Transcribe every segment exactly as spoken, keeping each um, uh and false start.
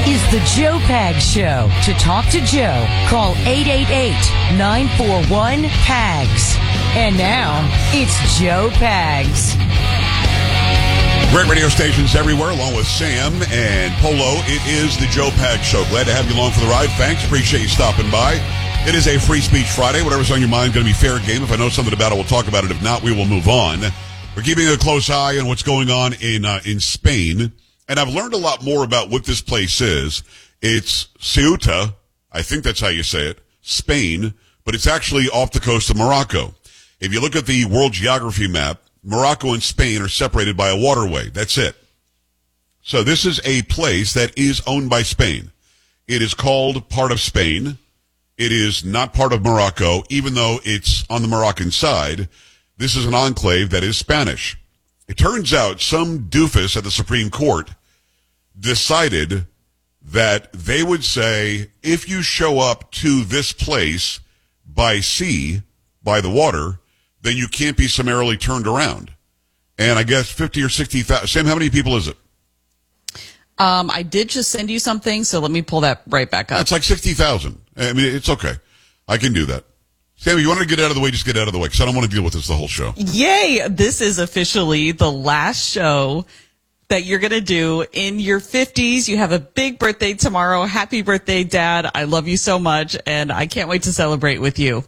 is the Joe Pags Show. To talk to Joe, call eight eight eight, nine four one, P A G S. And now, it's Joe Pags. Great radio stations everywhere, along with Sam and Polo. It is the Joe Pags Show. Glad to have you along for the ride. Thanks. Appreciate you stopping by. It is a Free Speech Friday. Whatever's on your mind is going to be fair game. If I know something about it, we'll talk about it. If not, we will move on. We're keeping a close eye on what's going on in uh, in Spain. And I've learned a lot more about what this place is. It's Ceuta. I think that's how you say it. Spain. But it's actually off the coast of Morocco. If you look at the world geography map, Morocco and Spain are separated by a waterway. That's it. So this is a place that is owned by Spain. It is called part of Spain. It is not part of Morocco, even though it's on the Moroccan side. This is an enclave that is Spanish. It turns out some doofus at the Supreme Court decided that they would say, if you show up to this place by sea, by the water, then you can't be summarily turned around. And I guess fifty or sixty thousand. Sam, how many people is it? Um, I did just send you something, so let me pull that right back up. It's like sixty thousand. I mean, it's okay. I can do that. Sam, if you want to get out of the way, just get out of the way, because I don't want to deal with this the whole show. Yay! This is officially the last show that you're going to do in your fifties. You have a big birthday tomorrow. Happy birthday, Dad. I love you so much, and I can't wait to celebrate with you.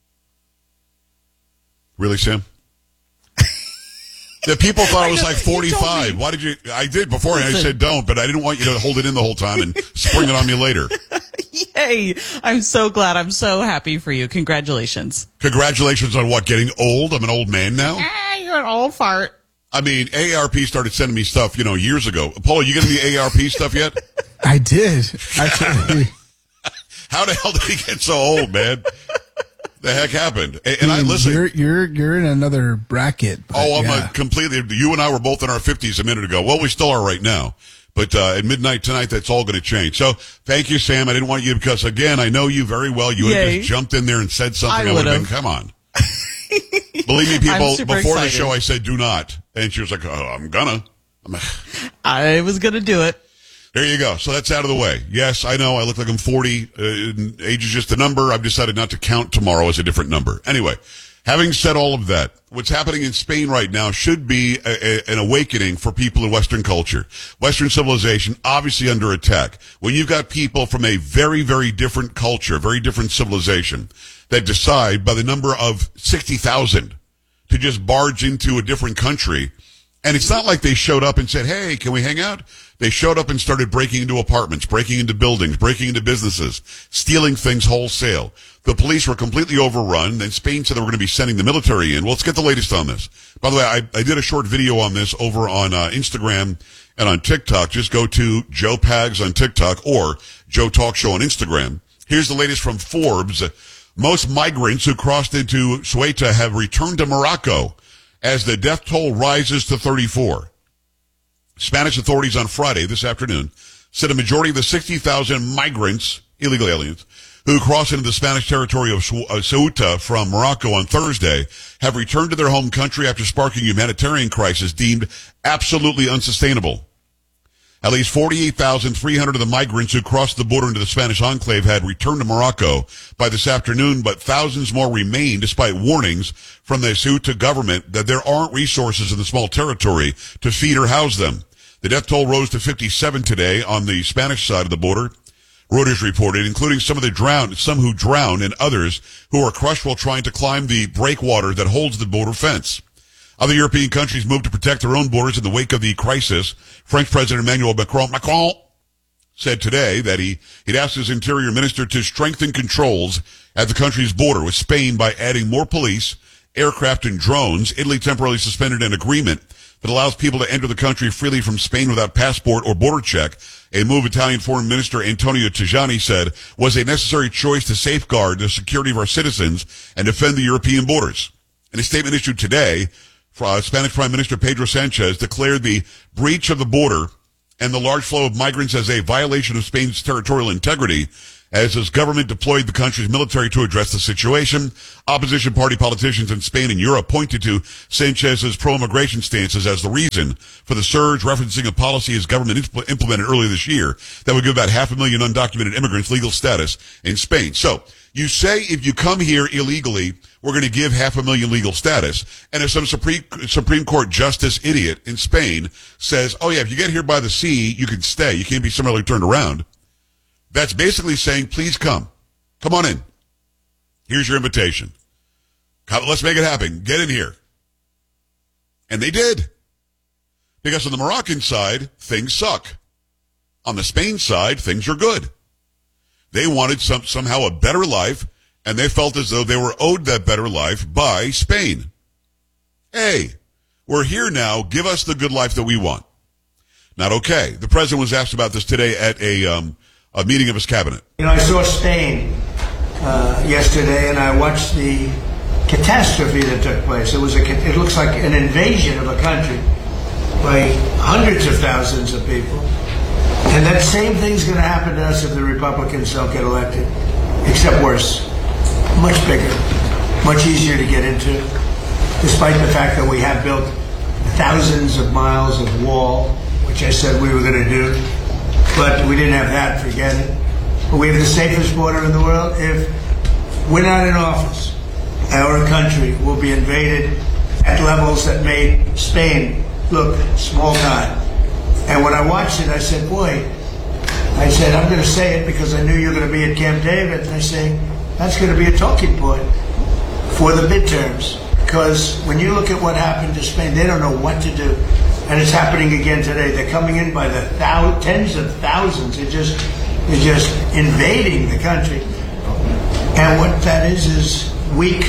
Really, Sam? The people thought I was like forty-five. Why did you? I did before, and I said don't, but I didn't want you to hold it in the whole time and spring it on me later. Yay. I'm so glad. I'm so happy for you. Congratulations. Congratulations on what? Getting old? I'm an old man now? Ah, you're an old fart. I mean, A A R P started sending me stuff, you know, years ago. Paul, you getting the A A R P stuff yet? I did. Actually. How the hell did he get so old, man? The heck happened? And, and I listen. You're you're you're in another bracket. Oh, I'm yeah. a completely. You and I were both in our fifties a minute ago. Well, we still are right now. But uh, at midnight tonight, that's all going to change. So thank you, Sam. I didn't want you because again, I know you very well. You would have just jumped in there and said something. I, I would have been. would've. Come on. Believe me, people. Before excited. the show, I said do not, and she was like, "Oh, I'm gonna." I'm I was going to do it. There you go. So that's out of the way. Yes, I know I look like I'm forty. Uh, age is just a number. I've decided not to count tomorrow as a different number. Anyway, having said all of that, what's happening in Spain right now should be a, a, an awakening for people in Western culture. Western civilization obviously under attack. When you've got people from a very, very different culture, very different civilization, that decide by the number of sixty thousand to just barge into a different country. And it's not like they showed up and said, hey, can we hang out? They showed up and started breaking into apartments, breaking into buildings, breaking into businesses, stealing things wholesale. The police were completely overrun. Then Spain said they were going to be sending the military in. Well, let's get the latest on this. By the way, I, I did a short video on this over on uh, Instagram and on TikTok. Just go to Joe Pags on TikTok or Joe Talk Show on Instagram. Here's the latest from Forbes. Most migrants who crossed into Ceuta have returned to Morocco as the death toll rises to thirty-four. Spanish authorities on Friday, this afternoon, said a majority of the sixty thousand migrants, illegal aliens, who crossed into the Spanish territory of Ceuta from Morocco on Thursday have returned to their home country after sparking a humanitarian crisis deemed absolutely unsustainable. At least forty-eight thousand three hundred of the migrants who crossed the border into the Spanish enclave had returned to Morocco by this afternoon, but thousands more remain despite warnings from the Ceuta government that there aren't resources in the small territory to feed or house them. The death toll rose to fifty-seven today on the Spanish side of the border, Reuters reported, including some of the drowned, some who drowned and others who were crushed while trying to climb the breakwater that holds the border fence. Other European countries moved to protect their own borders in the wake of the crisis. French President Emmanuel Macron, Macron said today that he, he'd asked his interior minister to strengthen controls at the country's border with Spain by adding more police, aircraft, and drones. Italy temporarily suspended an agreement that allows people to enter the country freely from Spain without passport or border check, a move Italian Foreign Minister Antonio Tajani said was a necessary choice to safeguard the security of our citizens and defend the European borders. In a statement issued today, Uh, Spanish Prime Minister Pedro Sanchez declared the breach of the border and the large flow of migrants as a violation of Spain's territorial integrity as his government deployed the country's military to address the situation. Opposition party politicians in Spain and Europe pointed to Sanchez's pro-immigration stances as the reason for the surge, referencing a policy his government impl- implemented earlier this year that would give about half a million undocumented immigrants legal status in Spain. So, you say if you come here illegally, we're going to give half a million legal status. And if some Supreme, Supreme Court justice idiot in Spain says, oh yeah, if you get here by the sea, you can stay. You can't be summarily turned around. That's basically saying, please come. Come on in. Here's your invitation. Come, let's make it happen. Get in here. And they did. Because on the Moroccan side, things suck. On the Spain side, things are good. They wanted some, somehow a better life, and they felt as though they were owed that better life by Spain. Hey, we're here now. Give us the good life that we want. Not okay. The president was asked about this today at a, um, a meeting of his cabinet. You know, I saw Spain uh, yesterday, and I watched the catastrophe that took place. It was a, it looks like an invasion of a country by hundreds of thousands of people. And that same thing's going to happen to us if the Republicans don't get elected, except worse. Much bigger, much easier to get into, despite the fact that we have built thousands of miles of wall, which I said we were going to do, but we didn't have that, forget it. But we have the safest border in the world. If we're not in office, our country will be invaded at levels that made Spain look small time. And when I watched it, I said, boy, I said, I'm going to say it because I knew you were going to be at Camp David. And I say, that's going to be a talking point for the midterms. Because when you look at what happened to Spain, they don't know what to do. And it's happening again today. They're coming in by the thou- tens of thousands. They're just, they're just invading the country. And what that is, is weak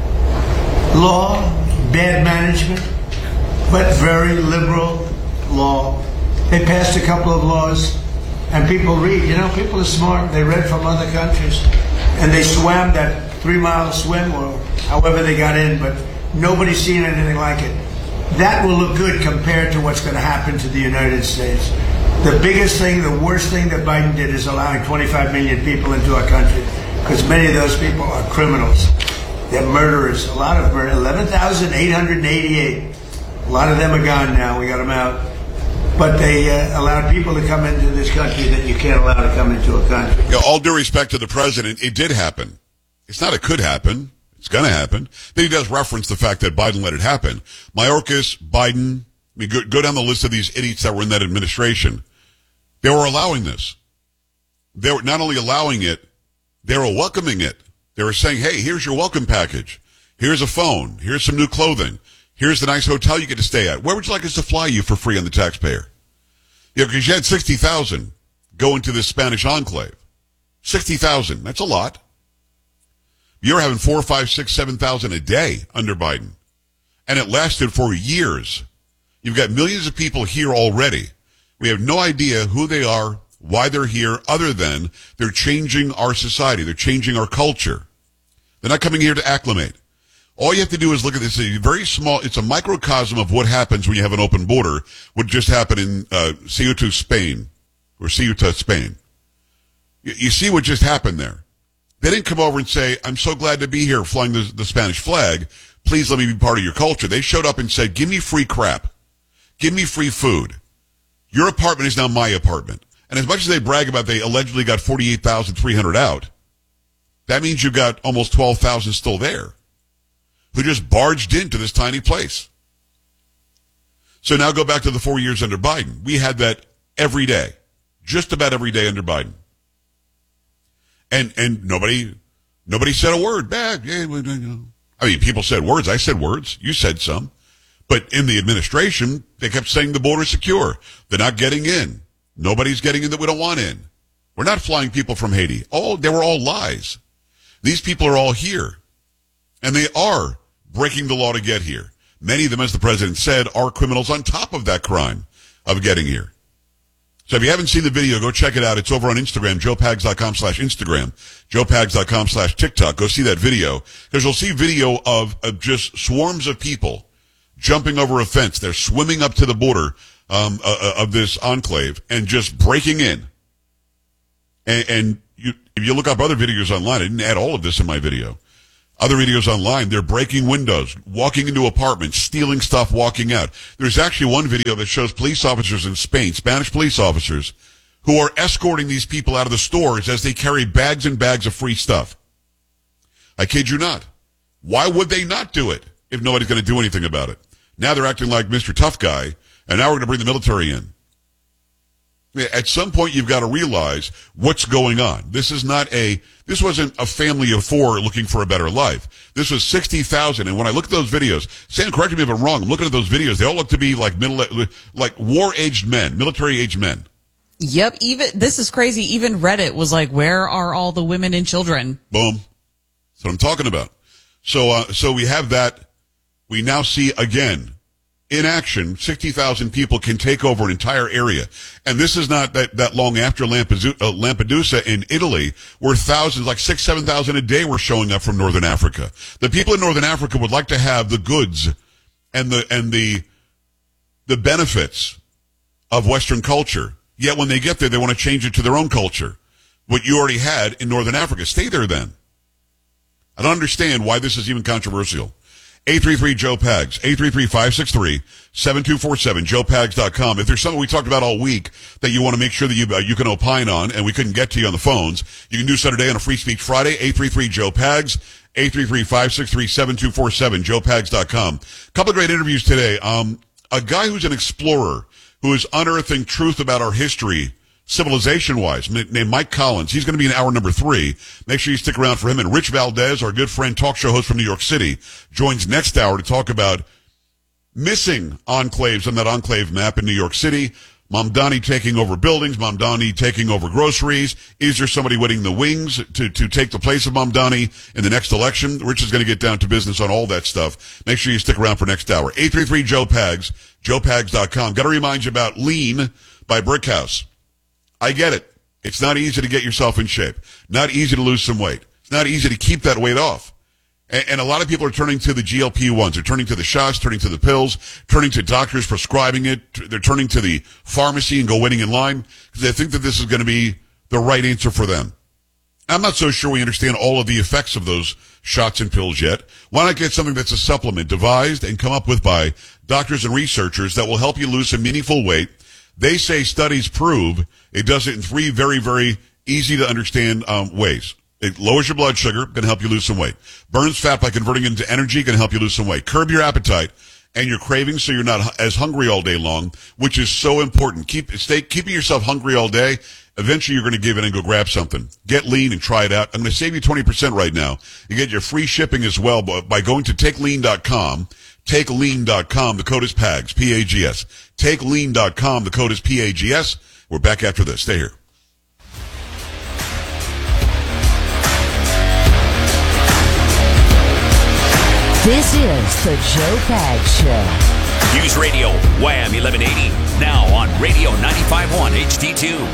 law, bad management, but very liberal law. They passed a couple of laws, and people read. You know, people are smart. They read from other countries, and they swam that three-mile swim, or however they got in, but nobody's seen anything like it. That will look good compared to what's going to happen to the United States. The biggest thing, the worst thing that Biden did is allowing twenty-five million people into our country, because many of those people are criminals. They're murderers. A lot of them are eleven thousand eight hundred eighty-eight. A lot of them are gone now. We got them out. But they uh, allowed people to come into this country that you can't allow to come into a country. Yeah, all due respect to the president, it did happen. It's not it could happen. It's going to happen. Then he does reference the fact that Biden let it happen. Mayorkas, Biden, I mean, go, go down the list of these idiots that were in that administration. They were allowing this. They were not only allowing it, they were welcoming it. They were saying, hey, here's your welcome package. Here's a phone. Here's some new clothing. Here's the nice hotel you get to stay at. Where would you like us to fly you for free on the taxpayer? You know, because you had sixty thousand go into this Spanish enclave. sixty thousand. That's a lot. You're having four, five, six, seven thousand a day under Biden. And it lasted for years. You've got millions of people here already. We have no idea who they are, why they're here, other than they're changing our society. They're changing our culture. They're not coming here to acclimate. All you have to do is look at this. It's a very small, it's a microcosm of what happens when you have an open border. What just happened in uh, Ceuta, Spain, or Ceuta, Spain. You, you see what just happened there. They didn't come over and say, I'm so glad to be here flying the, the Spanish flag. Please let me be part of your culture. They showed up and said, give me free crap. Give me free food. Your apartment is now my apartment. And as much as they brag about they allegedly got forty-eight thousand three hundred out, that means you've got almost twelve thousand still there, who just barged into this tiny place. So now go back to the four years under Biden. We had that every day, just about every day under Biden. And and nobody nobody said a word back. I mean, people said words. I said words. You said some. But in the administration, they kept saying the border's secure. They're not getting in. Nobody's getting in that we don't want in. We're not flying people from Haiti. Oh, they were all lies. These people are all here. And they are breaking the law to get here. Many of them, as the president said, are criminals on top of that crime of getting here. So if you haven't seen the video, go check it out. It's over on Instagram, joe pags dot com slash Instagram, joe pags dot com slash TikTok. Go see that video, because you'll see video of, of just swarms of people jumping over a fence. They're swimming up to the border um, uh, of this enclave and just breaking in. And, and you, if you look up other videos online, I didn't add all of this in my video. Other videos online, they're breaking windows, walking into apartments, stealing stuff, walking out. There's actually one video that shows police officers in Spain, Spanish police officers, who are escorting these people out of the stores as they carry bags and bags of free stuff. I kid you not. Why would they not do it if nobody's going to do anything about it? Now they're acting like Mister Tough Guy, and now we're going to bring the military in. At some point, you've got to realize what's going on. This is not a, this wasn't a family of four looking for a better life. This was sixty thousand. And when I look at those videos, Sam, correct me if I'm wrong, I'm looking at those videos, they all look to be like middle, like war-aged men, military-aged men. Yep. Even, this is crazy. Even Reddit was like, where are all the women and children? Boom. That's what I'm talking about. So, uh, so we have that. We now see again, in action, sixty thousand people can take over an entire area. And this is not that, that long after Lampedusa, uh, Lampedusa in Italy, where thousands, like six, seven thousand a day were showing up from Northern Africa. The people in Northern Africa would like to have the goods and the, and the, the benefits of Western culture. Yet when they get there, they want to change it to their own culture. What you already had in Northern Africa. Stay there then. I don't understand why this is even controversial. eight three three Joe Pags, eight three three, five six three, seven two four seven, joe pags dot com. If there's something we talked about all week that you want to make sure that you uh, you can opine on, and we couldn't get to you on the phones, you can do so today on a Free Speech Friday, eight three three Joe Pags, eight three three, five six three, seven two four seven, joe pags dot com. A couple of great interviews today. Um, a guy who's an explorer, who is unearthing truth about our history, civilization-wise, named Mike Collins. He's going to be in hour number three. Make sure you stick around for him. And Rich Valdez, our good friend, talk show host from New York City, joins next hour to talk about missing enclaves on that enclave map in New York City. Mamdani taking over buildings, Mamdani taking over groceries. Is there somebody winning the wings to, to take the place of Mamdani in the next election? Rich is going to get down to business on all that stuff. Make sure you stick around for next hour. eight three three Joe Pags, joe pags dot com. Got to remind you about Lean by Brickhouse. I get it. It's not easy to get yourself in shape. Not easy to lose some weight. It's not easy to keep that weight off. And, and a lot of people are turning to the G L P ones. They're turning to the shots, turning to the pills, turning to doctors prescribing it. They're turning to the pharmacy and go waiting in line because they think that this is going to be the right answer for them. I'm not so sure we understand all of the effects of those shots and pills yet. Why not get something that's a supplement devised and come up with by doctors and researchers that will help you lose some meaningful weight? They say studies prove it does it in three very, very easy to understand um, ways. It lowers your blood sugar, going to help you lose some weight. Burns fat by converting it into energy, going to help you lose some weight. Curb your appetite and your cravings so you're not as hungry all day long, which is so important. Keep stay keeping yourself hungry all day. Eventually, you're going to give in and go grab something. Get Lean and try it out. I'm going to save you twenty percent right now. You get your free shipping as well by going to take lean dot com. take lean dot com. The code is PAGS, P A G S. take lean dot com. The code is P A G S. We're back after this. Stay here. This is the Joe Pags Show. News Radio, Wham eleven eighty. Now on Radio ninety-five point one H D two.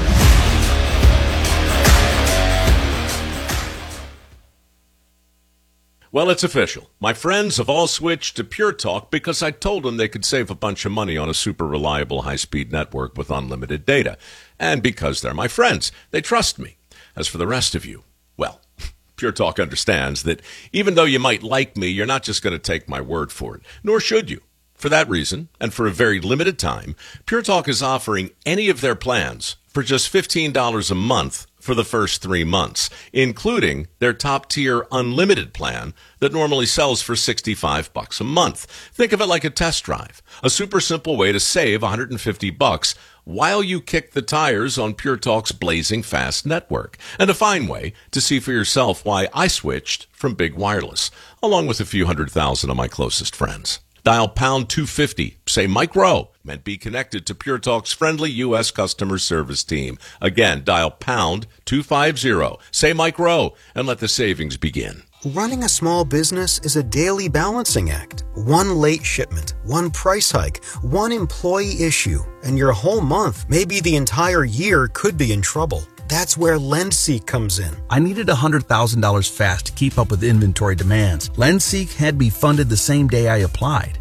Well, it's official. My friends have all switched to Pure Talk because I told them they could save a bunch of money on a super reliable high-speed network with unlimited data. And because they're my friends, they trust me. As for the rest of you, well, Pure Talk understands that even though you might like me, you're not just going to take my word for it, nor should you. For that reason, and for a very limited time, Pure Talk is offering any of their plans for just fifteen dollars a month for the first three months, including their top-tier unlimited plan that normally sells for sixty-five bucks a month. Think of it like a test drive, a super simple way to save one hundred fifty bucks while you kick the tires on Pure Talk's blazing fast network, and a fine way to see for yourself why I switched from Big Wireless, along with a few hundred thousand of my closest friends. Dial pound two fifty, say Mike Rowe, and be connected to Pure Talk's friendly U S customer service team. Again, dial pound two fifty, say Mike Rowe, and let the savings begin. Running a small business is a daily balancing act. One late shipment, one price hike, one employee issue, and your whole month, maybe the entire year, could be in trouble. That's where LendSeek comes in. I needed one hundred thousand dollars fast to keep up with inventory demands. LendSeek had me funded the same day I applied.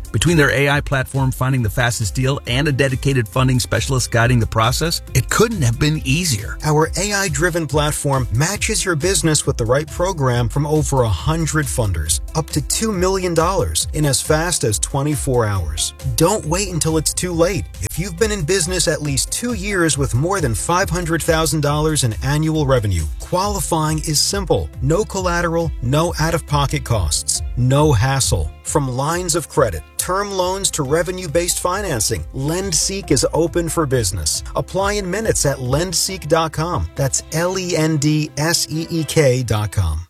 Between their A I platform finding the fastest deal and a dedicated funding specialist guiding the process, it couldn't have been easier. Our A I-driven platform matches your business with the right program from over one hundred funders, up to two million dollars in as fast as twenty-four hours. Don't wait until it's too late. If you've been in business at least two years with more than five hundred thousand dollars in annual revenue, qualifying is simple. No collateral, no out-of-pocket costs, no hassle. From lines of credit, term loans to revenue-based financing, LendSeek is open for business. Apply in minutes at lend seek dot com. That's L E N D S E E K dot com.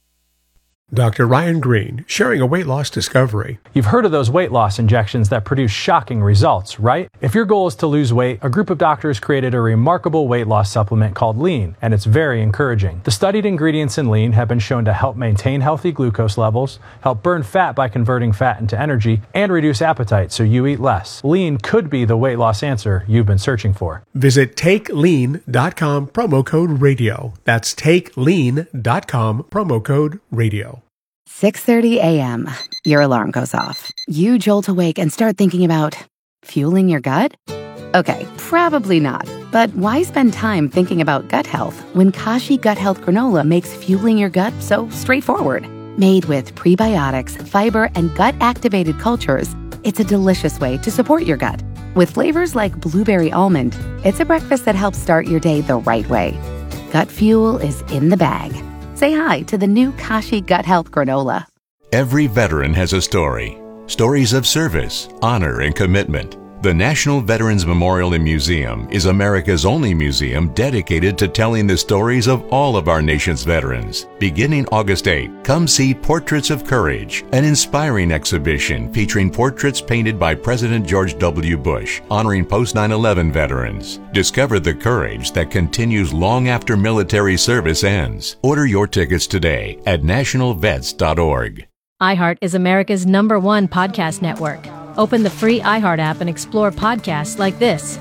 Doctor Ryan Green, sharing a weight loss discovery. You've heard of those weight loss injections that produce shocking results, right? If your goal is to lose weight, a group of doctors created a remarkable weight loss supplement called Lean, and it's very encouraging. The studied ingredients in Lean have been shown to help maintain healthy glucose levels, help burn fat by converting fat into energy, and reduce appetite so you eat less. Lean could be the weight loss answer you've been searching for. Visit take lean dot com, promo code radio. That's take lean dot com, promo code radio. six thirty a.m. Your alarm goes off. You jolt awake and start thinking about fueling your gut? Okay, probably not. But why spend time thinking about gut health when Kashi Gut Health Granola makes fueling your gut so straightforward? Made with prebiotics, fiber, and gut-activated cultures, it's a delicious way to support your gut. With flavors like blueberry almond, it's a breakfast that helps start your day the right way. Gut fuel is in the bag. Say hi to the new Kashi Gut Health Granola. Every veteran has a story. Stories of service, honor, and commitment. The National Veterans Memorial and Museum is America's only museum dedicated to telling the stories of all of our nation's veterans. Beginning August eighth, come see Portraits of Courage, an inspiring exhibition featuring portraits painted by President George W. Bush, honoring post nine eleven veterans. Discover the courage that continues long after military service ends. Order your tickets today at national vets dot org. iHeart is America's number one podcast network. Open the free iHeart app and explore podcasts like this.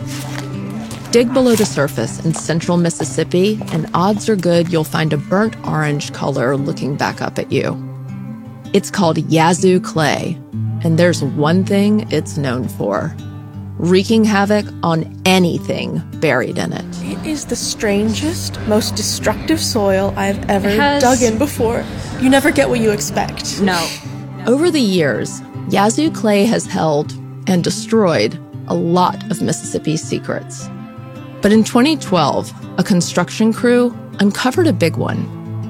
Dig below the surface in central Mississippi, and odds are good you'll find a burnt orange color looking back up at you. It's called Yazoo clay, and there's one thing it's known for: wreaking havoc on anything buried in it. It is the strangest, most destructive soil I've ever has... dug in before. You never get what you expect. No. Over the years, Yazoo clay has held and destroyed a lot of Mississippi's secrets. But in twenty twelve, a construction crew uncovered a big one.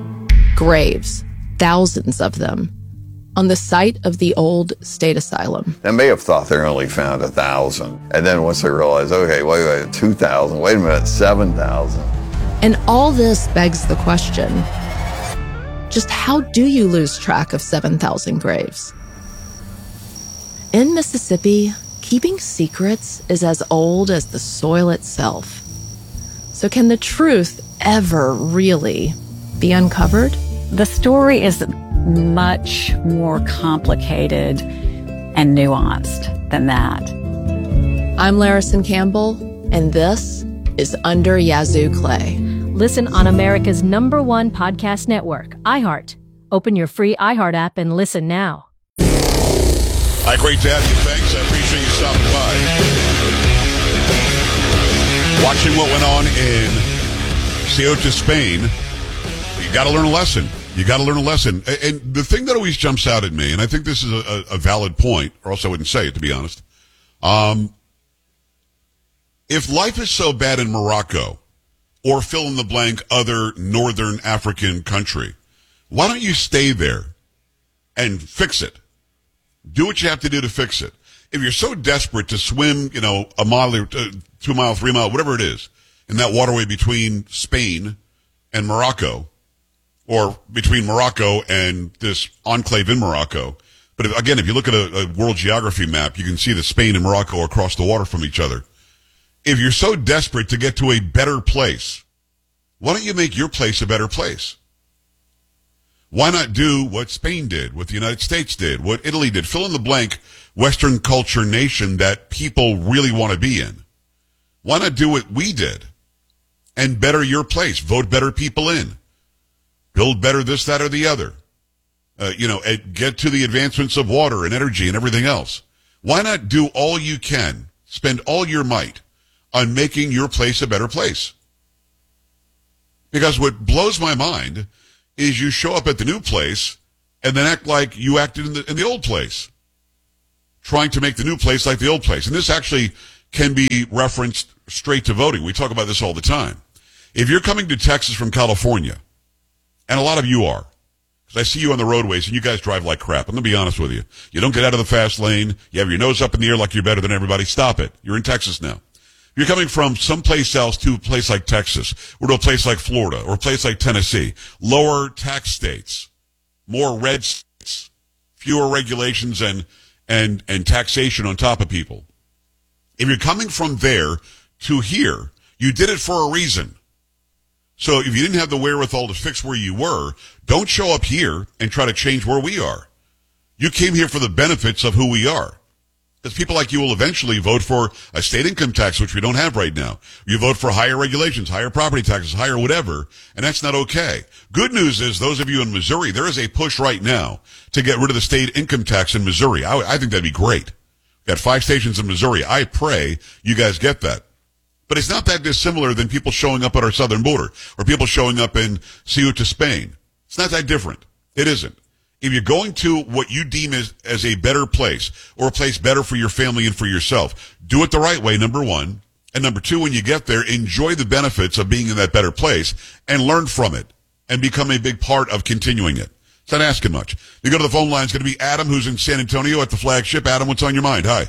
Graves, thousands of them, on the site of the old state asylum. They may have thought they only found a thousand. And then once they realized, okay, wait a minute, two thousand, wait a minute, seven thousand. And all this begs the question, just how do you lose track of seven thousand graves? In Mississippi, keeping secrets is as old as the soil itself. So can the truth ever really be uncovered? The story is much more complicated and nuanced than that. I'm Larison Campbell, and this is Under Yazoo Clay. Listen on America's number one podcast network, iHeart. Open your free iHeart app and listen now. Hi, great to have you. Thanks. I appreciate you stopping by. Watching what went on in Ceuta, Spain, you got to learn a lesson. You got to learn a lesson. And the thing that always jumps out at me, and I think this is a, a valid point, or else I wouldn't say it, to be honest. Um, if life is so bad in Morocco, or fill in the blank other northern African country, why don't you stay there and fix it? Do what you have to do to fix it. If you're so desperate to swim, you know, a mile or uh, two mile, three mile, whatever it is, in that waterway between Spain and Morocco, or between Morocco and this enclave in Morocco. But if, again, if you look at a, a world geography map, you can see that Spain and Morocco are across the water from each other. If you're so desperate to get to a better place, why don't you make your place a better place? Why not do what Spain did, what the United States did, what Italy did? Fill in the blank Western culture nation that people really want to be in. Why not do what we did and better your place? Vote better people in. Build better this, that, or the other. Uh, you know, get to the advancements of water and energy and everything else. Why not do all you can, spend all your might on making your place a better place? Because what blows my mind is you show up at the new place and then act like you acted in the, in the old place, trying to make the new place like the old place. And this actually can be referenced straight to voting. We talk about this all the time. If you're coming to Texas from California, and a lot of you are, because I see you on the roadways and you guys drive like crap. I'm going to be honest with you. You don't get out of the fast lane. You have your nose up in the air like you're better than everybody. Stop it. You're in Texas now. If you're coming from someplace else to a place like Texas, or to a place like Florida, or a place like Tennessee, lower tax states, more red states, fewer regulations and, and, and taxation on top of people. If you're coming from there to here, you did it for a reason. So if you didn't have the wherewithal to fix where you were, don't show up here and try to change where we are. You came here for the benefits of who we are. Because people like you will eventually vote for a state income tax, which we don't have right now. You vote for higher regulations, higher property taxes, higher whatever, and that's not okay. Good news is, those of you in Missouri, there is a push right now to get rid of the state income tax in Missouri. I, I think that'd be great. We've got five stations in Missouri. I pray you guys get that. But it's not that dissimilar than people showing up at our southern border or people showing up in Ceuta, Spain. It's not that different. It isn't. If you're going to what you deem as, as a better place, or a place better for your family and for yourself, do it the right way, number one. And number two, when you get there, enjoy the benefits of being in that better place and learn from it and become a big part of continuing it. It's not asking much. You go to the phone line. It's going to be Adam, who's in San Antonio at the flagship. Adam, what's on your mind? Hi.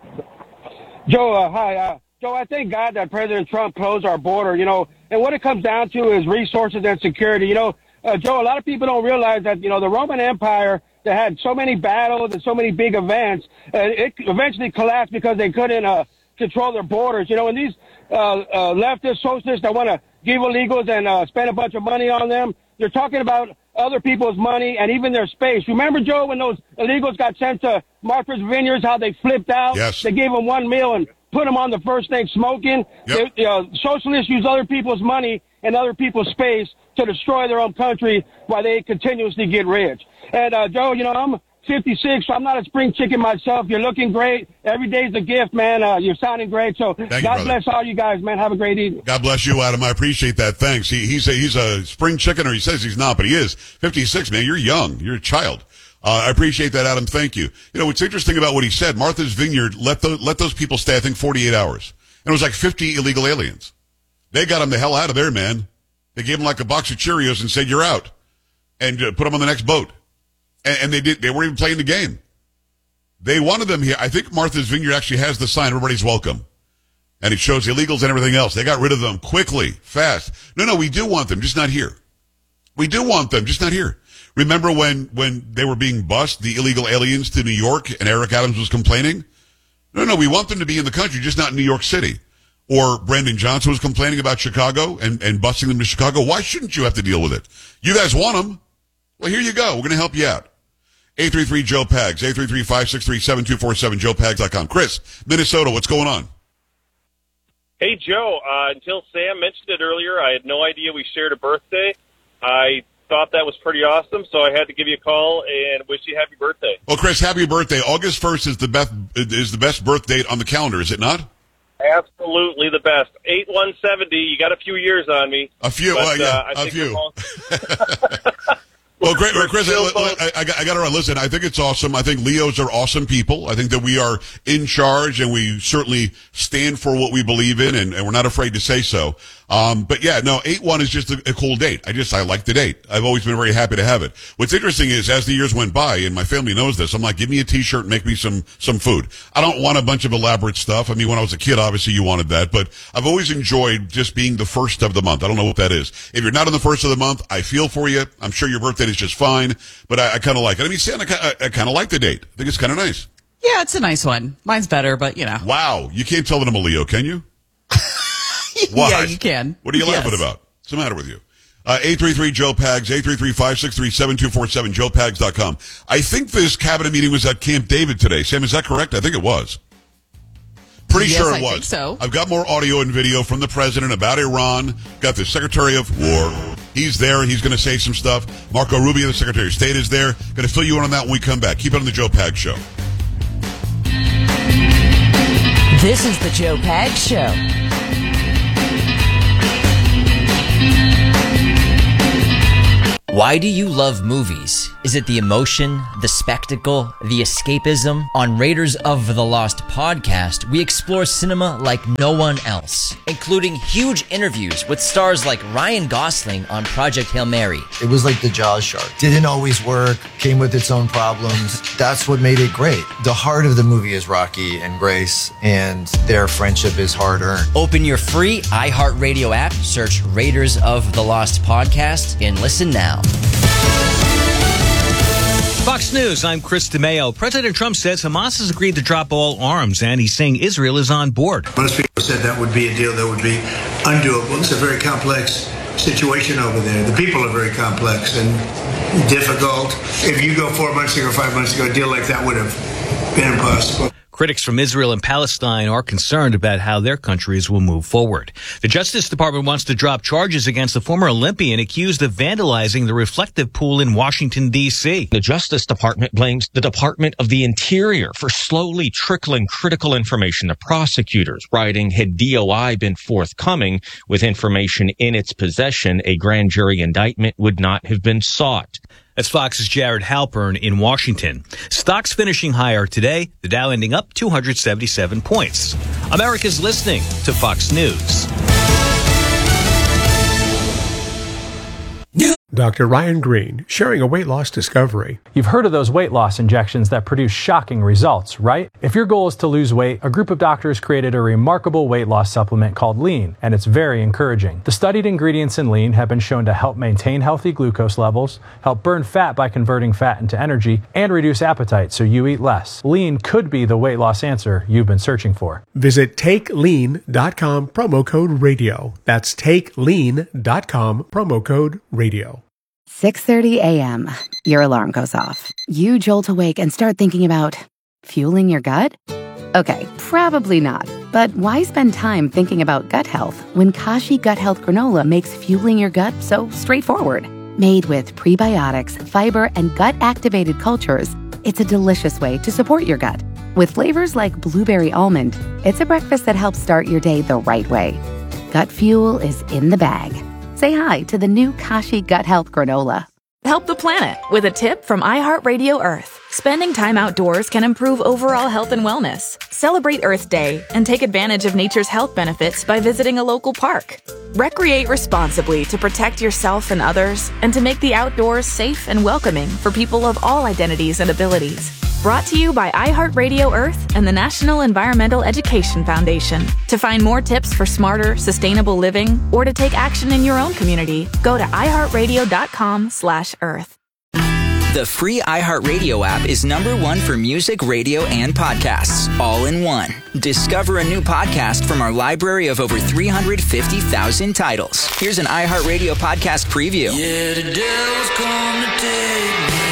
Joe, uh, hi. Uh, Joe, I thank God that President Trump closed our border, you know, and what it comes down to is resources and security. You know, uh, Joe, a lot of people don't realize that, you know, the Roman Empire that had so many battles and so many big events, uh, it eventually collapsed because they couldn't uh, control their borders. You know, and these uh, uh, leftist socialists that want to give illegals and uh, spend a bunch of money on them, they're talking about other people's money and even their space. Remember, Joe, when those illegals got sent to Martha's Vineyards, how they flipped out? Yes. They gave them one meal and put them on the first thing smoking. Yep. They, uh, socialists use other people's money and other people's space to destroy their own country while they continuously get rich. And, uh, Joe, you know, I'm fifty-six, so I'm not a spring chicken myself. You're looking great. Every day's a gift, man. Uh, you're sounding great. So Thank you, God brother. bless all you guys, man. Have a great evening. God bless you, Adam. I appreciate that. Thanks. He, he's a, he's a spring chicken, or he says he's not, but he is. fifty-six, man. You're young. You're a child. Uh, I appreciate that, Adam. Thank you. You know, what's interesting about what he said, Martha's Vineyard let those, let those people stay, I think, forty-eight hours. And it was like fifty illegal aliens. They got them the hell out of there, man. They gave them like a box of Cheerios and said, you're out. And uh, put them on the next boat. And, and they did, they weren't even playing the game. They wanted them here. I think Martha's Vineyard actually has the sign, everybody's welcome. And it shows illegals and everything else. They got rid of them quickly, fast. No, no, we do want them, just not here. We do want them, just not here. Remember when, when they were being bused, the illegal aliens to New York, and Eric Adams was complaining? No, no, we want them to be in the country, just not in New York City. Or Brandon Johnson was complaining about Chicago and, and busing them to Chicago. Why shouldn't you have to deal with it? You guys want them? Well, here you go. We're going to help you out. eight three three Joe Pags, eight three three, five six three, seven two four seven, joe pags dot com. Chris, Minnesota, what's going on? Hey, Joe, uh, until Sam mentioned it earlier, I had no idea we shared a birthday. I thought that was pretty awesome, so I had to give you a call and wish you happy birthday. Well, Chris, happy birthday. August first is the best, is the best birth date on the calendar, is it not? Absolutely the best. eight one seventy, you got a few years on me. A few, but, well, yeah, uh, I a think few. all- Well, great, Chris, I, still I, I, I got to listen. I think it's awesome. I think Leos are awesome people. I think that we are in charge, and we certainly stand for what we believe in, and, and we're not afraid to say so. Um, but yeah, no, eight one is just a, a cool date. I just, I like the date. I've always been very happy to have it. What's interesting is, as the years went by, and my family knows this, I'm like, give me a t-shirt and make me some, some food. I don't want a bunch of elaborate stuff. I mean, when I was a kid, obviously you wanted that, but I've always enjoyed just being the first of the month. I don't know what that is. If you're not on the first of the month, I feel for you. I'm sure your birthday is just fine, but I, I kind of like it. I mean, Sam, I, I, I kind of like the date. I think it's kind of nice. Yeah, it's a nice one. Mine's better, but you know. Wow. You can't tell that I'm a Leo, can you? What? Yeah, you can. What are you Yes. laughing about? What's the matter with you? Uh, eight three three Joe Pags, eight three three, five six three, seven two four seven, joe pags dot com. I think this cabinet meeting was at Camp David today. Sam, is that correct? I think it was. Pretty Yes, sure it I was. think so. I've got more audio and video from the president about Iran. Got the Secretary of War. He's there. He's going to say some stuff. Marco Rubio, the Secretary of State, is there. Going to fill you in on that when we come back. Keep it on the Joe Pags Show. This is the Joe Pags Show. Why do you love movies? Is it the emotion, the spectacle, the escapism? On Raiders of the Lost podcast, we explore cinema like no one else, including huge interviews with stars like Ryan Gosling on Project Hail Mary. It was like the Jaws shark. Didn't always work, came with its own problems. That's what made it great. The heart of the movie is Rocky and Grace, and their friendship is hard-earned. Open your free iHeartRadio app, search Raiders of the Lost podcast, and listen now. Fox News, I'm Chris DeMeo. President Trump says Hamas has agreed to drop all arms, and he's saying Israel is on board. Most people said that would be a deal that would be undoable. It's a very complex situation over there. The people are very complex and difficult. If you go four months ago, five months ago, a deal like that would have been impossible. Critics from Israel and Palestine are concerned about how their countries will move forward. The Justice Department wants to drop charges against the former Olympian accused of vandalizing the reflective pool in Washington, D C. The Justice Department blames the Department of the Interior for slowly trickling critical information to prosecutors, writing, had D O I been forthcoming with information in its possession, a grand jury indictment would not have been sought. That's Fox's Jared Halpern in Washington. Stocks finishing higher today, the Dow ending up two hundred seventy-seven points. America's listening to Fox News. Doctor Ryan Green, sharing a weight loss discovery. You've heard of those weight loss injections that produce shocking results, right? If your goal is to lose weight, a group of doctors created a remarkable weight loss supplement called Lean, and it's very encouraging. The studied ingredients in Lean have been shown to help maintain healthy glucose levels, help burn fat by converting fat into energy, and reduce appetite so you eat less. Lean could be the weight loss answer you've been searching for. Visit take lean dot com, promo code radio. That's take lean dot com, promo code radio. six thirty a.m. Your alarm goes off. You jolt awake and start thinking about fueling your gut? Okay, probably not. But why spend time thinking about gut health when Kashi Gut Health Granola makes fueling your gut so straightforward? Made with prebiotics, fiber, and gut-activated cultures, it's a delicious way to support your gut. With flavors like blueberry almond, it's a breakfast that helps start your day the right way. Gut fuel is in the bag. Say hi to the new Kashi Gut Health Granola. Help the planet with a tip from iHeartRadio Earth. Spending time outdoors can improve overall health and wellness. Celebrate Earth Day and take advantage of nature's health benefits by visiting a local park. Recreate responsibly to protect yourself and others and to make the outdoors safe and welcoming for people of all identities and abilities. Brought to you by iHeartRadio Earth and the National Environmental Education Foundation. To find more tips for smarter, sustainable living or to take action in your own community, go to iHeartRadio.com slash Earth. The free iHeartRadio app is number one for music, radio, and podcasts, all in one. Discover a new podcast from our library of over three hundred fifty thousand titles. Here's an iHeartRadio podcast preview. Yeah, the devil's come to take me.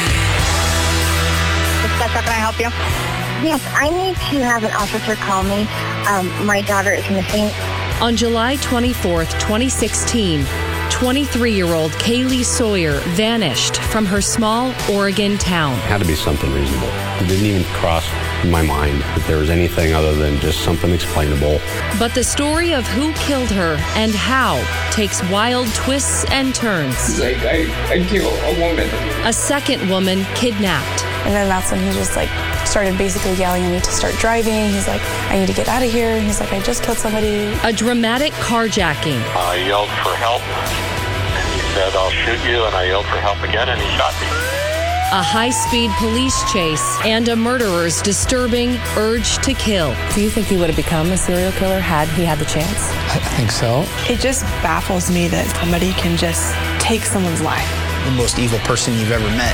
Can I help you? Yes, I need to have an officer call me. Um, my daughter is missing. On July twenty-fourth, twenty sixteen, twenty-three-year-old Kaylee Sawyer vanished from her small Oregon town. It had to be something reasonable. It didn't even cross my mind that there was anything other than just something explainable. But the story of who killed her and how takes wild twists and turns. Like, I, I killed a woman. A second woman kidnapped. And then that's when he just like started basically yelling at me to start driving. He's like, I need to get out of here. He's like, I just killed somebody. A dramatic carjacking. I yelled for help. And he said, I'll shoot you. And I yelled for help again, and he shot me. A high-speed police chase and a murderer's disturbing urge to kill. Do you think he would have become a serial killer had he had the chance? I think so. It just baffles me that somebody can just take someone's life. The most evil person you've ever met.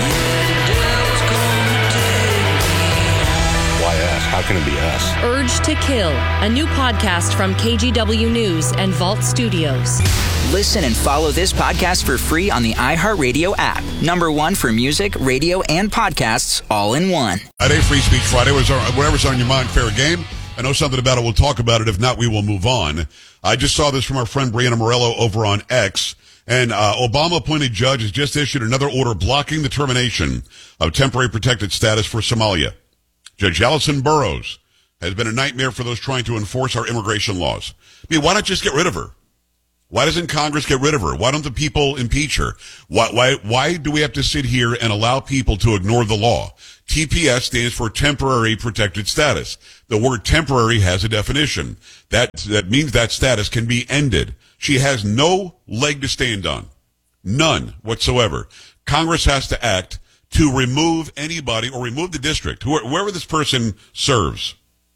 Why us? How can it be us? Urge to Kill, a new podcast from K G W News and Vault Studios. Listen and follow this podcast for free on the iHeartRadio app. Number one for music, radio, and podcasts, all in one. Friday, Free Speech Friday. Whatever's on your mind, fair game. I know something about it. We'll talk about it. If not, we will move on. I just saw this from our friend Brianna Morello over on X. And uh, Obama-appointed judge has just issued another order blocking the termination of temporary protected status for Somalia. Judge Allison Burroughs has been a nightmare for those trying to enforce our immigration laws. I mean, why not just get rid of her? Why doesn't Congress get rid of her? Why don't the people impeach her? Why, why, why do we have to sit here and allow people to ignore the law? T P S stands for temporary protected status. The word temporary has a definition. That, that means that status can be ended. She has no leg to stand on. None whatsoever. Congress has to act to remove anybody or remove the district, whoever this person serves.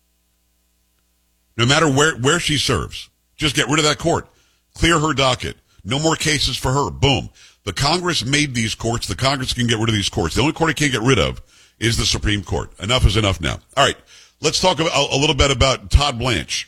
No matter where, where she serves. Just get rid of that court. Clear her docket. No more cases for her. Boom. The Congress made these courts. The Congress can get rid of these courts. The only court it can't get rid of is the Supreme Court. Enough is enough now. All right. Let's talk about, a, a little bit about Todd Blanche.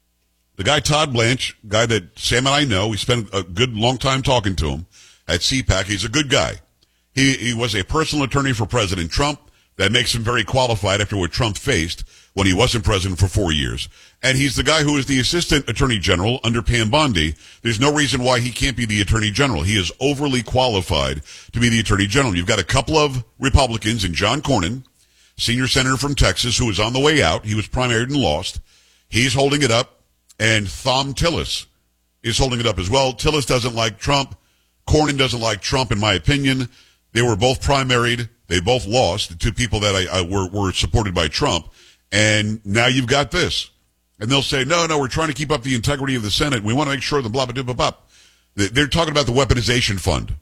The guy Todd Blanche, guy that Sam and I know, we spent a good long time talking to him at C PAC. He's a good guy. He, he was a personal attorney for President Trump. That makes him very qualified after what Trump faced when he wasn't president for four years. And he's the guy who is the assistant attorney general under Pam Bondi. There's no reason why he can't be the attorney general. He is overly qualified to be the attorney general. You've got a couple of Republicans in John Cornyn, senior senator from Texas, who is on the way out. He was primaried and lost. He's holding it up. And Thom Tillis is holding it up as well. Tillis doesn't like Trump. Cornyn doesn't like Trump, in my opinion. They were both primaried. They both lost, the two people that I, I were, were supported by Trump. And now you've got this. And they'll say, no, no, we're trying to keep up the integrity of the Senate. We want to make sure the blah, blah, blah, blah, blah. They're talking about the weaponization fund.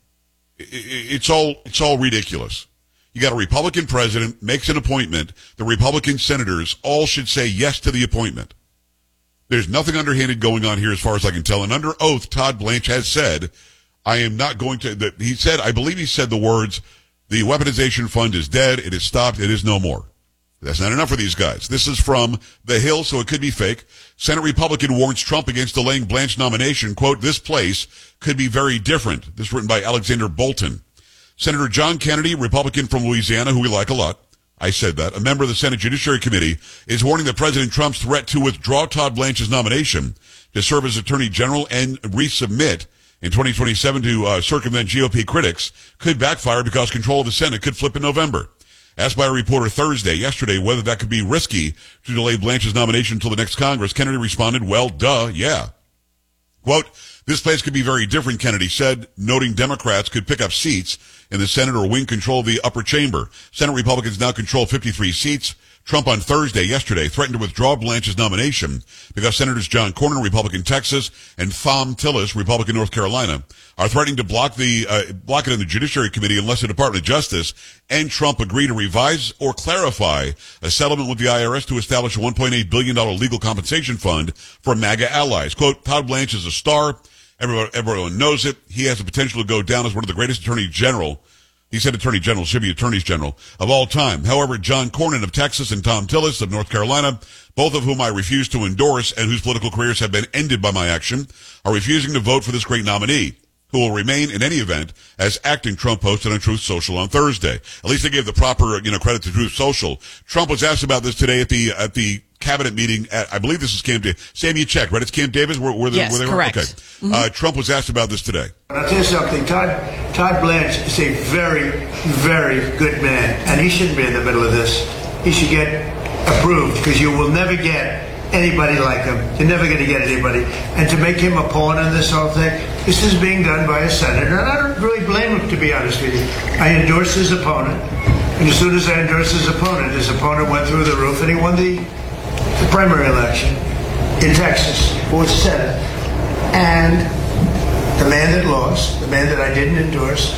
It's all, it's all ridiculous. You got a Republican president, makes an appointment. The Republican senators all should say yes to the appointment. There's nothing underhanded going on here as far as I can tell. And under oath, Todd Blanche has said, I am not going to, that he said, I believe he said the words, the weaponization fund is dead. It is stopped. It is no more. That's not enough for these guys. This is from The Hill, so it could be fake. Senate Republican warns Trump against delaying Blanche nomination. Quote, this place could be very different. This is written by Alexander Bolton. Senator John Kennedy, Republican from Louisiana, who we like a lot. I said that. A member of the Senate Judiciary Committee is warning that President Trump's threat to withdraw Todd Blanche's nomination to serve as Attorney General and resubmit in twenty twenty-seven to uh, circumvent G O P critics could backfire because control of the Senate could flip in November. Asked by a reporter Thursday, yesterday, whether that could be risky to delay Blanche's nomination until the next Congress, Kennedy responded, well, duh, yeah. Quote, this place could be very different, Kennedy said, noting Democrats could pick up seats in the Senate or win control of the upper chamber. Senate Republicans now control fifty-three seats. Trump on Thursday, yesterday, threatened to withdraw Blanche's nomination because Senators John Cornyn, Republican Texas, and Thom Tillis, Republican North Carolina, are threatening to block the uh, block it in the Judiciary Committee unless the Department of Justice and Trump agree to revise or clarify a settlement with the I R S to establish a one point eight billion dollars legal compensation fund for MAGA allies. Quote, Todd Blanche is a star. Everyone, everyone knows it. He has the potential to go down as one of the greatest attorney general. He said attorney general, should be attorneys general of all time. However, John Cornyn of Texas and Thom Tillis of North Carolina, both of whom I refuse to endorse and whose political careers have been ended by my action, are refusing to vote for this great nominee, who will remain in any event as acting, Trump posted on Truth Social on Thursday. At least they gave the proper, you know, credit to Truth Social. Trump was asked about this today at the, at the cabinet meeting at, I believe this is Camp Davis. Sam, you checked, right? It's Camp Davis? Were, were they, yes, were they correct. Okay. Mm-hmm. Uh, Trump was asked about this today. I'll tell you something. Todd, Todd Blanche is a very, very good man, and he shouldn't be in the middle of this. He should get approved, because you will never get anybody like him. You're never going to get anybody. And to make him a pawn in this whole thing, this is being done by a senator, and I don't really blame him, to be honest with you. I endorse his opponent, and as soon as I endorsed his opponent, his opponent went through the roof, and he won the, the primary election in Texas for the Senate. And the man that lost, the man that I didn't endorse,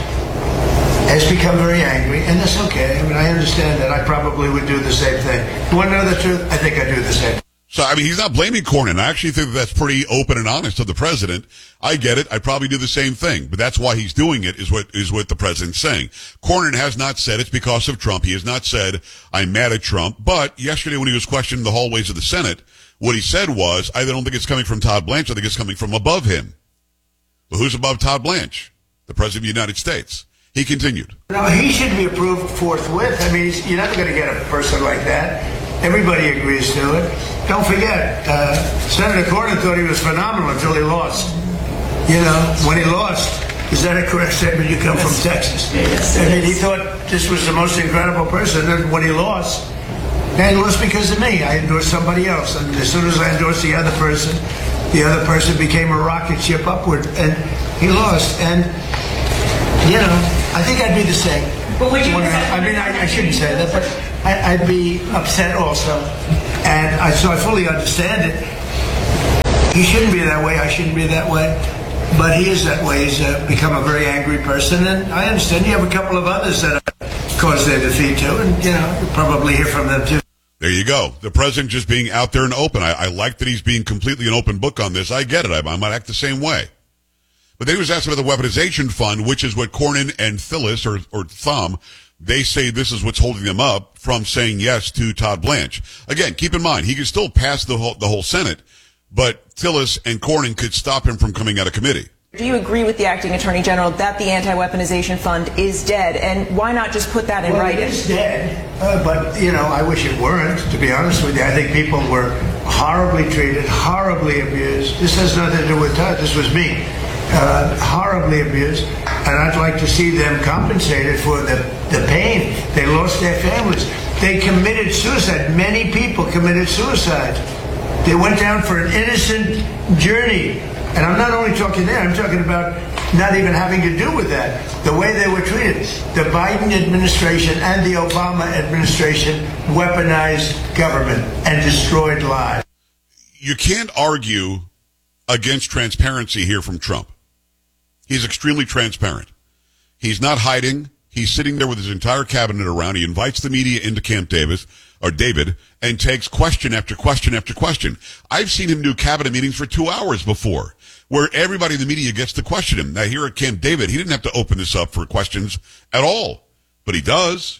has become very angry, and that's okay. I mean, I understand that. I probably would do the same thing. You want to know the truth? I think I'd do the same thing. So, I mean, he's not blaming Cornyn. I actually think that that's pretty open and honest of the president. I get it. I'd probably do the same thing. But that's why he's doing it, is what is what the president's saying. Cornyn has not said it's because of Trump. He has not said, I'm mad at Trump. But yesterday when he was questioned in the hallways of the Senate, what he said was, I don't think it's coming from Todd Blanche. I think it's coming from above him. But who's above Todd Blanche? The president of the United States. He continued. No, he should be approved forthwith. I mean, you're never going to get a person like that. Everybody agrees to it. Don't forget, uh, Senator Cornyn thought he was phenomenal until he lost. You know, when he lost, is that a correct statement? You come yes. from Texas. Yes. I mean, he thought this was the most incredible person. And when he lost, And he lost because of me. I endorsed somebody else. And as soon as I endorsed the other person, the other person became a rocket ship upward. And he lost. And, you know, I think I'd be the same. But would you? I, I mean, I, I shouldn't say that, but I, I'd be upset also. And I, so I fully understand it. He shouldn't be that way. I shouldn't be that way. But he is that way. He's uh, become a very angry person. And I understand you have a couple of others that have caused their defeat too. And, you know, you'll probably hear from them too. There you go. The president just being out there and open. I, I like that he's being completely an open book on this. I get it. I, I might act the same way. But then he was asked about the weaponization fund, which is what Cornyn and Phyllis, or, or Thom, they say this is what's holding them up from saying yes to Todd Blanche. Again, keep in mind, he could still pass the whole, the whole Senate, but Phyllis and Cornyn could stop him from coming out of committee. Do you agree with the acting attorney general that the anti-weaponization fund is dead? And why not just put that in well, writing? It is dead, uh, but, you know, I wish it weren't, to be honest with you. I think people were horribly treated, horribly abused. This has nothing to do with Todd. This was me. Uh, horribly abused, and I'd like to see them compensated for the, the pain. They lost their families. They committed suicide. Many people committed suicide. They went down for an innocent journey. And I'm not only talking there, I'm talking about not even having to do with that. The way they were treated. The Biden administration and the Obama administration weaponized government and destroyed lives. You can't argue against transparency here from Trump. He's extremely transparent. He's not hiding. He's sitting there with his entire cabinet around. He invites the media into Camp Davis, or David, and takes question after question after question. I've seen him do cabinet meetings for two hours before, where everybody in the media gets to question him. Now, here at Camp David, he didn't have to open this up for questions at all, but he does.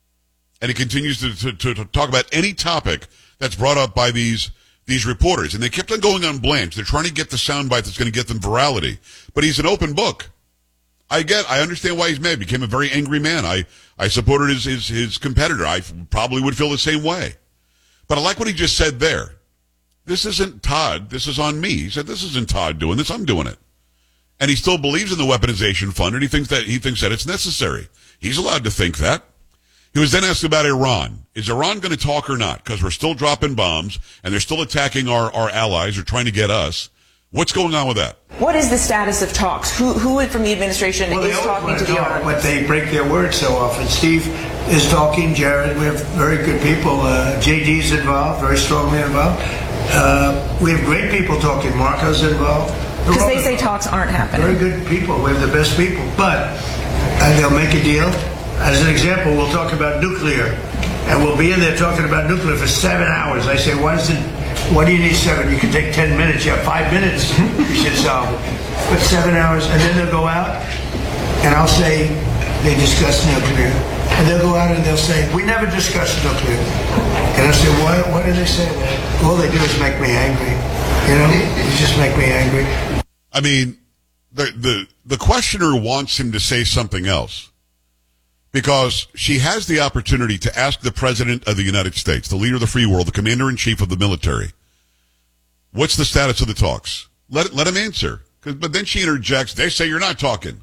And he continues to, to, to, to talk about any topic that's brought up by these These reporters, and they kept on going on Blanche. They're trying to get the soundbite that's going to get them virality. But he's an open book. I get, I understand why he's mad. Became a very angry man. I, I supported his, his, his competitor. I probably would feel the same way. But I like what he just said there. This isn't Todd. This is on me. He said, this isn't Todd doing this. I'm doing it. And he still believes in the weaponization fund, and he thinks that, he thinks that it's necessary. He's allowed to think that. He was then asked about Iran. Is Iran going to talk or not? Because we're still dropping bombs, and they're still attacking our, our allies or trying to get us. What's going on with that? What is the status of talks? Who who from the administration well, is talking to the Iran? But they break their word so often. Steve is talking. Jared, we have very good people. Uh, J D's involved, very strongly involved. Uh, we have great people talking. Marco's involved. Because they say talks aren't happening. Very good people. We have the best people. But uh, they'll make a deal. As an example, we'll talk about nuclear, and we'll be in there talking about nuclear for seven hours. I say, why does it, why do you need seven? You can take ten minutes. You have five minutes. You should solve it. But seven hours, and then they'll go out, and I'll say, they discussed nuclear. And they'll go out and they'll say, we never discussed nuclear. And I say, why, why do they say that? All they do is make me angry. You know, they just make me angry. I mean, the, the, the questioner wants him to say something else. Because she has the opportunity to ask the President of the United States, the leader of the free world, the commander-in-chief of the military, what's the status of the talks? Let let him answer. But then she interjects, they say you're not talking.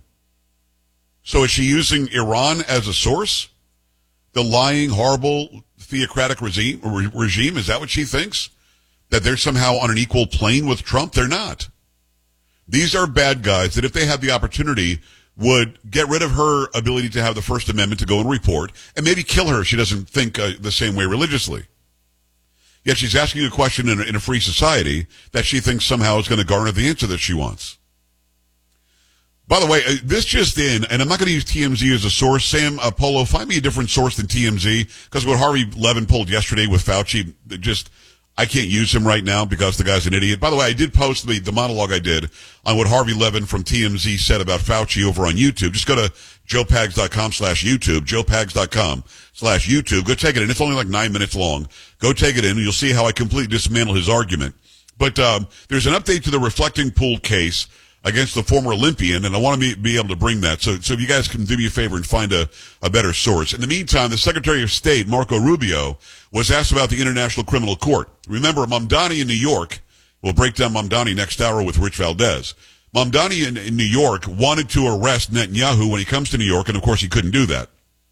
So is she using Iran as a source? The lying, horrible, theocratic regime, regime? Is that what she thinks? That they're somehow on an equal plane with Trump? They're not. These are bad guys that if they have the opportunity would get rid of her ability to have the First Amendment to go and report, and maybe kill her if she doesn't think uh, the same way religiously. Yet she's asking a question in a, in a free society that she thinks somehow is going to garner the answer that she wants. By the way, uh, this just in, and I'm not going to use T M Z as a source. Sam uh, Polo, find me a different source than T M Z, because what Harvey Levin pulled yesterday with Fauci, just... I can't use him right now because the guy's an idiot. By the way, I did post the, the monologue I did on what Harvey Levin from T M Z said about Fauci over on YouTube. Just go to joepags.com slash YouTube, joepags.com slash YouTube. Go take it in. It's only like nine minutes long. Go take it in, and you'll see how I completely dismantle his argument. But um, there's an update to the Reflecting Pool case against the former Olympian, and I want to be, be able to bring that. So, so if you guys can do me a favor and find a, a better source. In the meantime, the Secretary of State, Marco Rubio, was asked about the International Criminal Court. Remember, Mamdani in New York, we'll break down Mamdani next hour with Rich Valdez. Mamdani in, in New York wanted to arrest Netanyahu when he comes to New York, and of course he couldn't do that.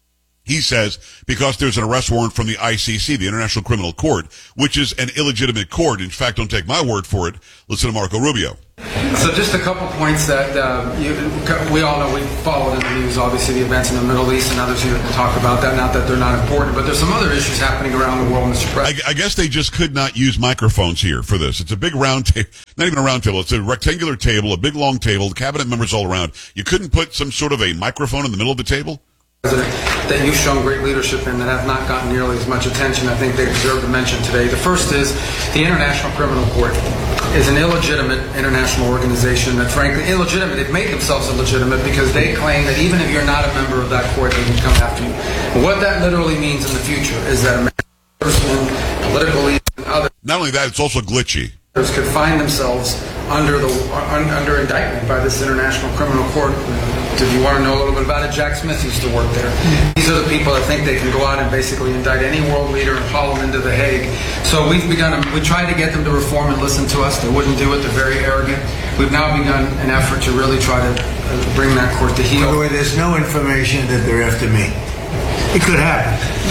He says because there's an arrest warrant from the I C C, the International Criminal Court, which is an illegitimate court. In fact, don't take my word for it. Listen to Marco Rubio. So just a couple points that uh, you, we all know. We followed in the news, obviously, the events in the Middle East, and others here can talk about that. Not that they're not important, but there's some other issues happening around the world, Mister President. I, I guess they just could not use microphones here for this. It's a big round table, not even a round table. It's a rectangular table, a big long table, cabinet members all around. You couldn't put some sort of a microphone in the middle of the table? That you've shown great leadership in that have not gotten nearly as much attention. I think they deserve to mention today. The first is the International Criminal Court is an illegitimate international organization that, frankly, illegitimate. They've made themselves illegitimate because they claim that even if you're not a member of that court, they can come after you. And what that literally means in the future is that American political leaders and others. Not only that, it's also glitchy. Could find themselves under the under indictment by this International Criminal Court. If you want to know a little bit about it, Jack Smith used to work there. These are the people that think they can go out and basically indict any world leader and haul them into The Hague. So we've begun, we tried to get them to reform and listen to us. They wouldn't do it. They're very arrogant. We've now begun an effort to really try to bring that court to heel. By the way, there's no information that they're after me. It could happen.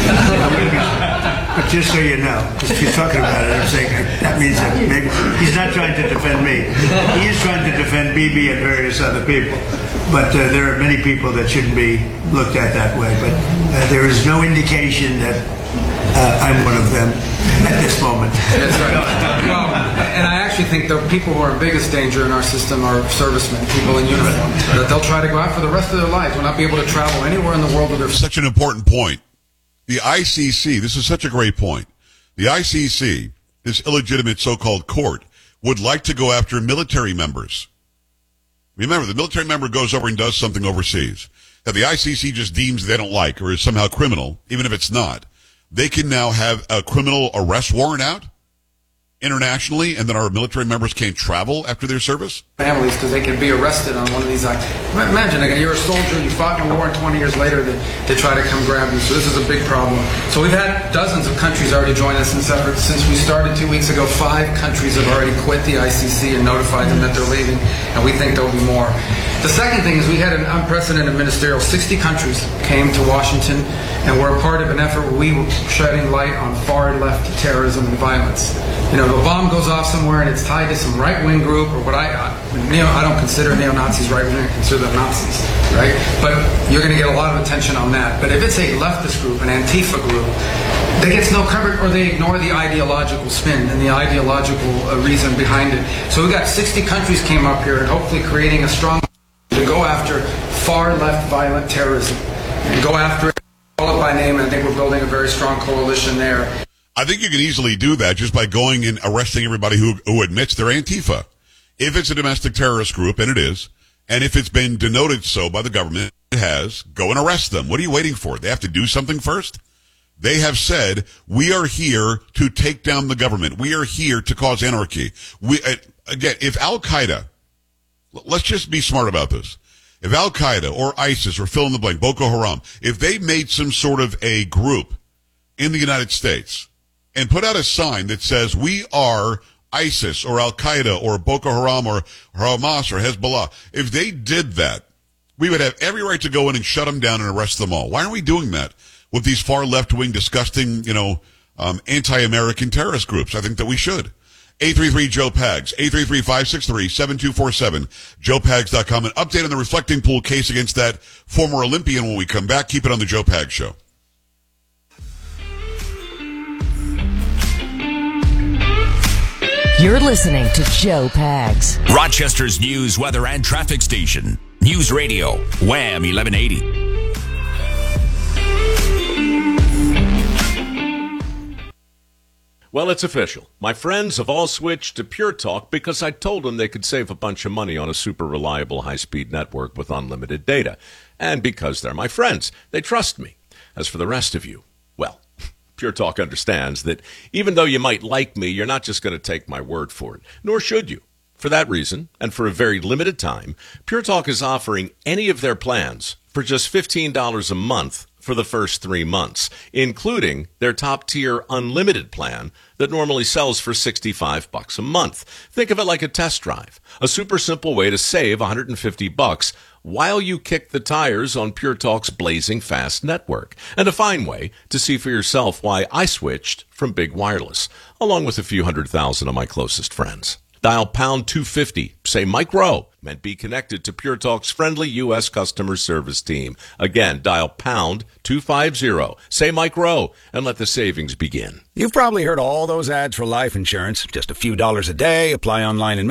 But just so you know, if you're talking about it, I'm saying that means that maybe he's not trying to defend me. He is trying to defend Bibi and various other people. But uh, there are many people that shouldn't be looked at that way. But uh, there is no indication that uh, I'm one of them at this moment. That's right. Well, and I actually think the people who are in biggest danger in our system are servicemen, people in uniform. That they'll try to go out for the rest of their lives, will not be able to travel anywhere in the world with their. Such an important point. The I C C, this is such a great point. The I C C, this illegitimate so-called court, would like to go after military members. Remember, the military member goes over and does something overseas that the I C C just deems they don't like or is somehow criminal, even if it's not. They can now have a criminal arrest warrant out internationally, and then our military members can't travel after their service? Families, because they can be arrested on one of these acts. Imagine, like, you're a soldier, you fought in a war, and twenty years later they, they try to come grab you. So this is a big problem. So we've had dozens of countries already join us in this effort. Since we started two weeks ago, five countries have already quit the I C C and notified them that they're leaving, and we think there'll be more. The second thing is we had an unprecedented ministerial. sixty countries came to Washington and were a part of an effort where we were shedding light on far-left terrorism and violence. You know, the bomb goes off somewhere and it's tied to some right-wing group, or what I, I, neo, I don't consider neo-Nazis right-wing, I consider them Nazis, right? But you're going to get a lot of attention on that. But if it's a leftist group, an Antifa group, that gets no coverage, or they ignore the ideological spin and the ideological uh, reason behind it. So we got sixty countries came up here and hopefully creating a strong to go after far-left violent terrorism and go after it, call it by name, and I think we're building a very strong coalition there. I think you can easily do that just by going and arresting everybody who who admits they're Antifa. If it's a domestic terrorist group, and it is, and if it's been denoted so by the government, it has, go and arrest them. What are you waiting for? They have to do something first? They have said, we are here to take down the government. We are here to cause anarchy. We uh, again, if Al-Qaeda, let's just be smart about this. If Al-Qaeda or ISIS or fill in the blank, Boko Haram, if they made some sort of a group in the United States and put out a sign that says we are ISIS or Al-Qaeda or Boko Haram or Hamas or Hezbollah, if they did that, we would have every right to go in and shut them down and arrest them all. Why aren't we doing that with these far left-wing, disgusting, you know, um, anti-American terrorist groups? I think that we should. eight three three Joe Pags, eight three three, five six three, seven two four seven, joe pags dot com. An update on the reflecting pool case against that former Olympian when we come back. Keep it on the Joe Pags Show. You're listening to Joe Pags, Rochester's news, weather, and traffic station. News Radio, Wham eleven eighty. Well, it's official. My friends have all switched to Pure Talk because I told them they could save a bunch of money on a super reliable high-speed network with unlimited data. And because they're my friends, they trust me. As for the rest of you, well, Pure Talk understands that even though you might like me, you're not just going to take my word for it, nor should you. For that reason, and for a very limited time, Pure Talk is offering any of their plans for just fifteen dollars a month for the first three months, including their top-tier unlimited plan that normally sells for sixty-five bucks a month. Think of it like a test drive, a super simple way to save one hundred fifty bucks while you kick the tires on Pure Talk's blazing fast network, and a fine way to see for yourself why I switched from Big Wireless, along with a few hundred thousand of my closest friends. Dial pound two fifty, say Mike Rowe, and be connected to Pure Talk's friendly U S customer service team. Again, dial pound two fifty, say Mike Rowe, and let the savings begin. You've probably heard all those ads for life insurance. Just a few dollars a day, apply online and